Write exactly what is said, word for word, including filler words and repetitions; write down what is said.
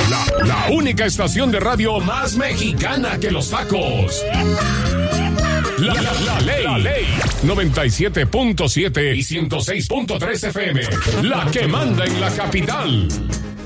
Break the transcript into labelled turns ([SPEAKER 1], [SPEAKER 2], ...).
[SPEAKER 1] La, la única estación de radio más mexicana que los tacos. La, la, la ley. La ley. noventa y siete punto siete y ciento seis punto tres F M. La que manda en la capital.